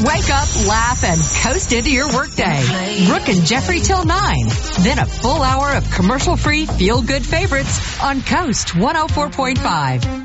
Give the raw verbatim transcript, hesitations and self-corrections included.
Wake up, laugh, and coast into your workday. Brooke and Jeffrey till nine. Then a full hour of commercial-free, feel-good favorites on Coast one oh four point five.